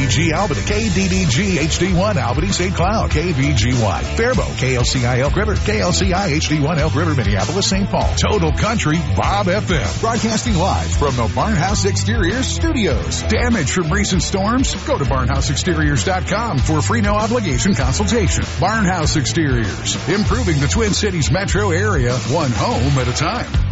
KDDG Albany, KDDG HD1 Albany St. Cloud, KVGY Faribault, KLCI Elk River, KLCI HD1 Elk River, Minneapolis, St. Paul. Total Country Bob FM. Broadcasting live from the Barnhouse Exteriors studios. Damage from recent storms? Go to barnhouseexteriors.com for a free no obligation consultation. Barnhouse Exteriors, improving the Twin Cities metro area, one home at a time.